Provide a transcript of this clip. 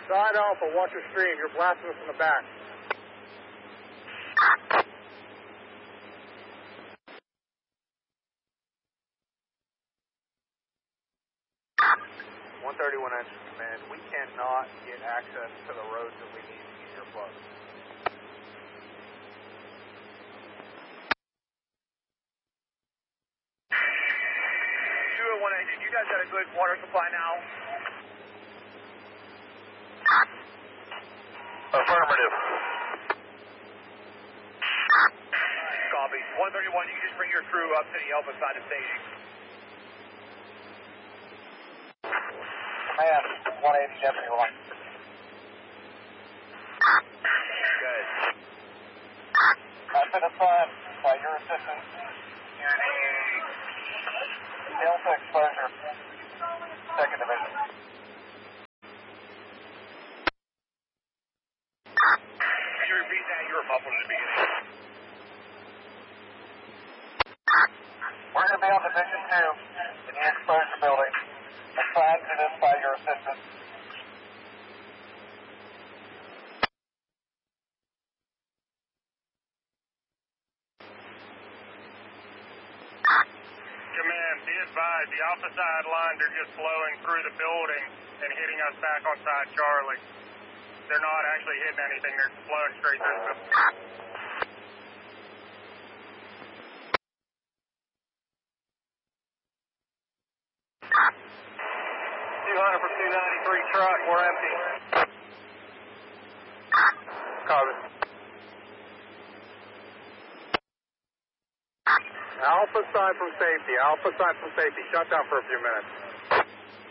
Side Alpha, watch your stream. You're blasting us in the back. Command, we cannot get access to the roads that we need to get your plug. 201, you guys got a good water supply now? Affirmative. Copy. 131, you can just bring your crew up to the Alpha side of staging. Command, 180 Deputy 1. Good. I've been assigned by your assistance to the Delta Exposure, 2nd Division. Could you repeat that? You were muffled at the beginning. We're going to be on Division 2 in the exposure building. Assigned to this by your assistance. Command, be advised, the Alpha side lines are just flowing through the building and hitting us back on side Charlie. They're not actually hitting anything, they're flowing straight through the building. 200 from 293 truck, we're empty. Copy. Alpha side from safety, Alpha side from safety. Shut down for a few minutes.